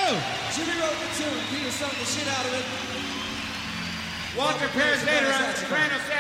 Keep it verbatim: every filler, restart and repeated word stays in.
go. Jimmy wrote the tune. Peter sung the shit out of it. Walter Perez later on, soprano